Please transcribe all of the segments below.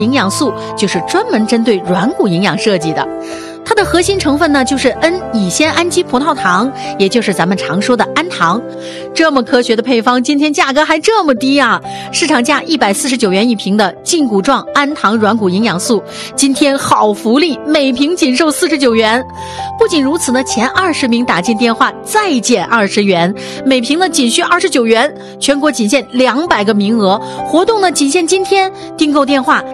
营养素就是专门针对软骨营养设计的。它的核心成分呢，就是 N 乙酰氨基葡萄糖，也就是咱们常说的氨糖。这么科学的配方，今天价格还这么低啊！市场价149元一瓶的胫骨状氨糖软骨营养素，今天好福利，每瓶仅售49元。不仅如此呢，前20名打进电话再减20元，每瓶呢仅需29元，全国仅限200个名额。活动呢仅限今天，订购电话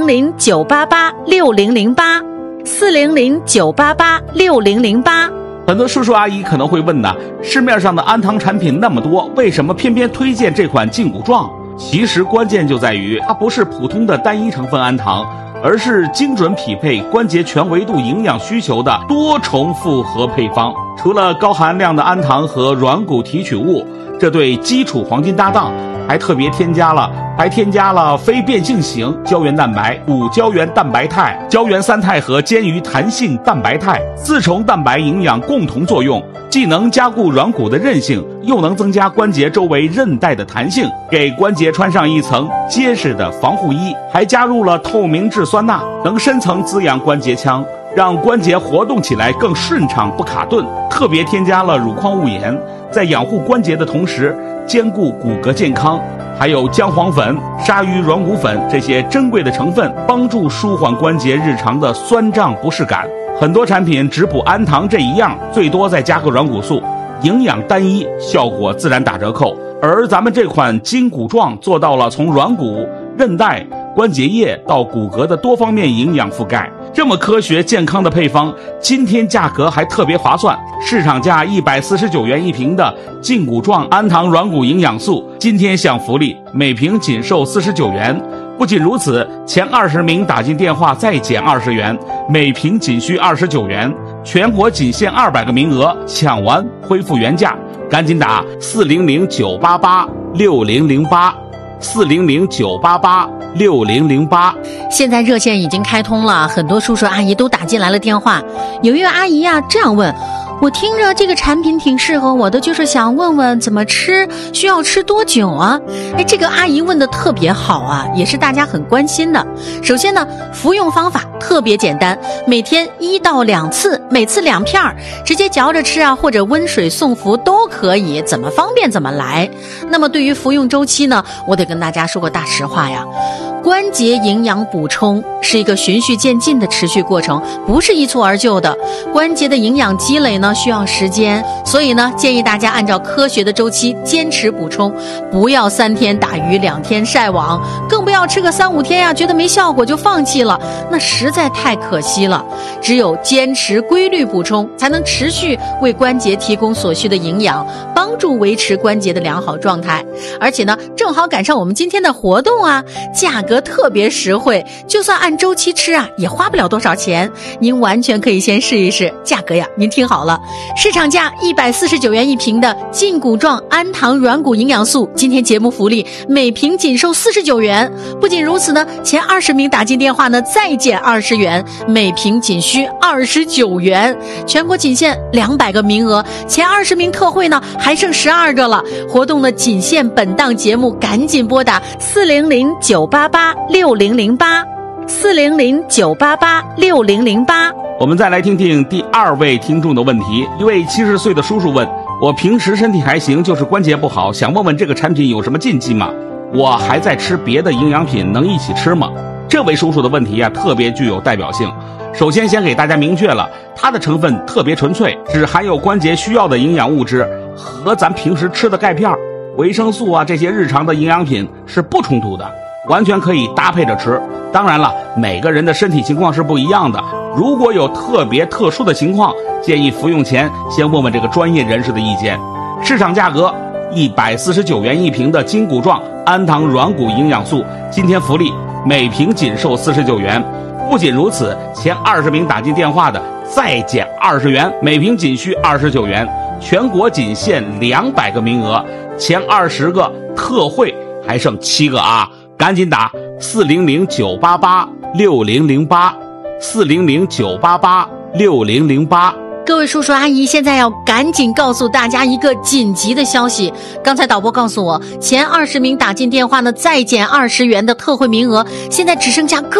400-988-6008。400-988-6008。 很多叔叔阿姨可能会问呢，市面上的氨糖产品那么多，为什么偏偏推荐这款胫骨状？其实关键就在于它不是普通的单一成分氨糖，而是精准匹配关节全维度营养需求的多重复合配方。除了高含量的氨糖和软骨提取物，这对基础黄金搭档，还特别添加了非变性型胶原蛋白、5胶原蛋白肽、胶原三肽和坚于弹性蛋白肽，4重蛋白营养共同作用，既能加固软骨的韧性，又能增加关节周围韧带的弹性，给关节穿上一层结实的防护衣。还加入了透明质酸钠，能深层滋养关节腔，让关节活动起来更顺畅不卡顿。特别添加了乳矿物盐，在养护关节的同时兼顾骨骼健康。还有姜黄粉、鲨鱼软骨粉这些珍贵的成分，帮助舒缓关节日常的酸胀不适感。很多产品只补氨糖这一样，最多再加个软骨素，营养单一，效果自然打折扣。而咱们这款胫骨状做到了从软骨、韧带、关节液到骨骼的多方面营养覆盖。这么科学健康的配方，今天价格还特别划算，市场价149元一瓶的胫骨状氨糖软骨营养素，今天享福利，每瓶仅售49元。不仅如此，前20名打进电话再减20元，每瓶仅需29元，全国仅限200个名额，抢完恢复原价，赶紧打400-988-6008。400-988-6008。 现在热线已经开通了，很多叔叔阿姨都打进来了电话。有一位阿姨呀，这样问：我听着这个产品挺适合我的，就是想问问怎么吃，需要吃多久啊？这个阿姨问的特别好啊，也是大家很关心的。首先呢，服用方法特别简单，每天1到2次，每次2片，直接嚼着吃啊，或者温水送服都可以，怎么方便怎么来。那么对于服用周期呢，我得跟大家说个大实话呀，关节营养补充是一个循序渐进的持续过程，不是一蹴而就的。关节的营养积累呢需要时间，所以呢建议大家按照科学的周期坚持补充，不要3天打鱼2天晒网，更不要吃个3-5天呀，觉得没效果就放弃了，那实在太可惜了。只有坚持规律补充，才能持续为关节提供所需的营养，帮助维持关节的良好状态。而且呢，正好赶上我们今天的活动啊，价格特别实惠，就算按周期吃啊，也花不了多少钱。您完全可以先试一试，价格呀，您听好了，市场价149元一瓶的胫骨状氨糖软骨营养素，今天节目福利，每瓶仅售49元。不仅如此呢，前20名打进电话呢，再减20元，每瓶仅需29元，全国仅限200个名额，前20名特惠呢，还剩12个了。活动呢，仅限本档节目，赶紧拨打400-988-6008。400-988-6008。 我们再来听听第2位听众的问题。一位70岁的叔叔问，我平时身体还行，就是关节不好，想问问这个产品有什么禁忌吗？我还在吃别的营养品，能一起吃吗？这位叔叔的问题特别具有代表性。首先先给大家明确了，它的成分特别纯粹，只含有关节需要的营养物质，和咱平时吃的钙片、维生素这些日常的营养品是不冲突的，完全可以搭配着吃。当然了，每个人的身体情况是不一样的，如果有特殊的情况，建议服用前先问问这个专业人士的意见。市场价格149元一瓶的胫骨状氨糖软骨营养素，今天福利，每瓶仅售49元。不仅如此，前20名打进电话的再减20元，每瓶仅需29元，全国仅限200个名额，前20个特惠还剩7个啊！赶紧打400-988-6008，400-988-6008。 各位叔叔阿姨，现在要赶紧告诉大家一个紧急的消息。刚才导播告诉我，前20名打进电话呢，再减20元的特惠名额，现在只剩下